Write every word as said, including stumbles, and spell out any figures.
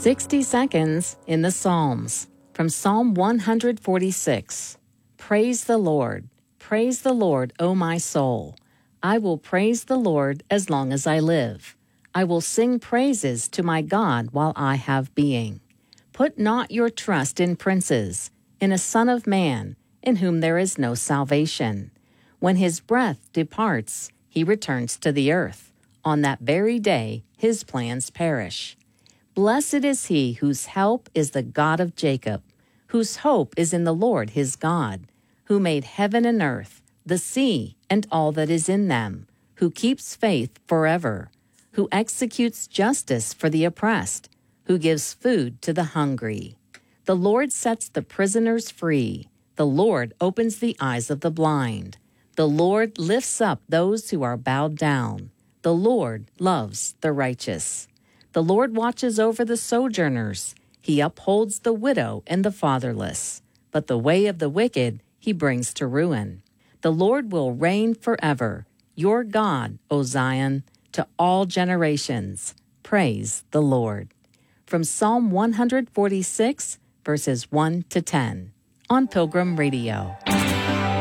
sixty seconds in the Psalms. From Psalm one forty-six. Praise the Lord. Praise the Lord, O my soul. I will praise the Lord as long as I live. I will sing praises to my God while I have being. Put not your trust in princes, in a son of man, in whom there is no salvation. When his breath departs, he returns to the earth. On that very day, his plans perish. Blessed is he whose help is the God of Jacob, whose hope is in the Lord his God, who made heaven and earth, the sea, and all that is in them, who keeps faith forever, who executes justice for the oppressed, who gives food to the hungry. The Lord sets the prisoners free. The Lord opens the eyes of the blind. The Lord lifts up those who are bowed down. The Lord loves the righteous. The Lord watches over the sojourners. He upholds the widow and the fatherless. But the way of the wicked he brings to ruin. The Lord will reign forever. Your God, O Zion, to all generations. Praise the Lord. From Psalm one forty-six, verses one to ten, on Pilgrim Radio.